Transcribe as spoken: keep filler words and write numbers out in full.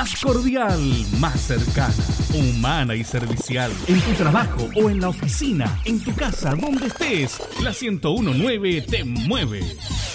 más cordial, más cercana, humana y servicial. En tu trabajo o en la oficina, en tu casa, donde estés, la ciento uno punto nueve te mueve.